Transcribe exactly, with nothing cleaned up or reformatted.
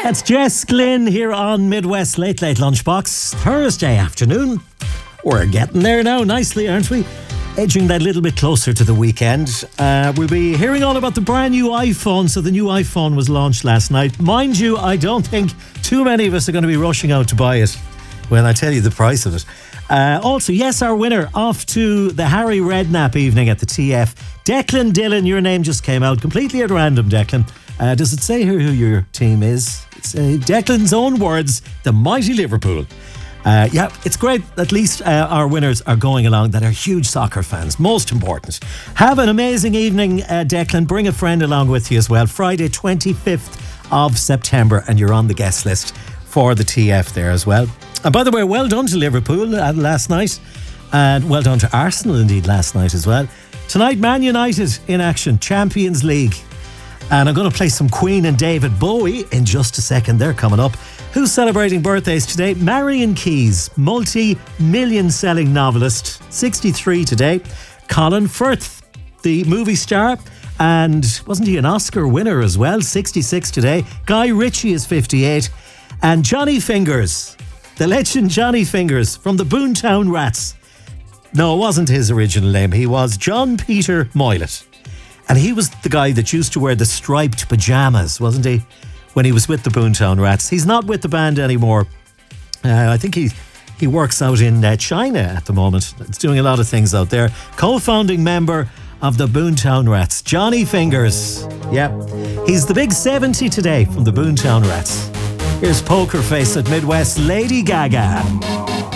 It's Jess Glynn here on Midwest Late Late Lunchbox, Thursday afternoon. We're getting there now, nicely, aren't we? Edging that little bit closer to the weekend. Uh, we'll be hearing all about the brand new iPhone. So the new iPhone was launched last night. Mind you, I don't think too many of us are going to be rushing out to buy it when I tell you the price of it. Uh, also, yes, our winner off to the Harry Redknapp evening at the T F. Declan Dillon, your name just came out completely at random, Declan. Uh, does it say here who your team is? It's uh, Declan's own words, the mighty Liverpool. Uh, yeah, it's great. At least uh, our winners are going along that are huge soccer fans. Most important. Have an amazing evening, uh, Declan. Bring a friend along with you as well. Friday, twenty-fifth of September, and you're on the guest list for the T F there as well. And by the way, well done to Liverpool uh, last night, and well done to Arsenal indeed last night as well. Tonight, Man United in action, Champions League. And I'm going to play some Queen and David Bowie in just a second. They're coming up. Who's celebrating birthdays today? Marion Keyes, multi-million selling novelist, sixty-three today. Colin Firth, the movie star, and wasn't he an Oscar winner as well? sixty-six today. Guy Ritchie is fifty-eight. And Johnny Fingers, the legend Johnny Fingers from the Boontown Rats. No, it wasn't his original name. He was John Peter Moylett. And he was the guy that used to wear the striped pyjamas, wasn't he? When he was with the Boontown Rats. He's not with the band anymore. Uh, I think he he works out in uh, China at the moment. He's doing a lot of things out there. Co-founding member of the Boontown Rats, Johnny Fingers. Yeah, he's the big seventy today from the Boontown Rats. Here's Poker Face at Midwest, Lady Gaga.